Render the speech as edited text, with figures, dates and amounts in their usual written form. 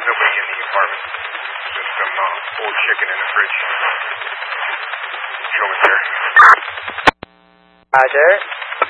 There's nobody in the apartment. Just some old chicken in the fridge. Show me, sir. Roger.